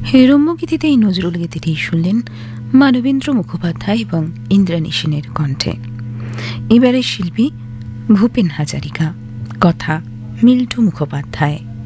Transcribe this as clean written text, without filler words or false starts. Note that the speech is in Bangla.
রম্যগীতিতে এই নজরুল গীতিটি শুনলেন মানবেন্দ্র মুখোপাধ্যায় এবং ইন্দ্রাণী সেনের কণ্ঠে। এবারে শিল্পী ভূপেন হাজারিকা, কথা মিল্টু মুখোপাধ্যায়।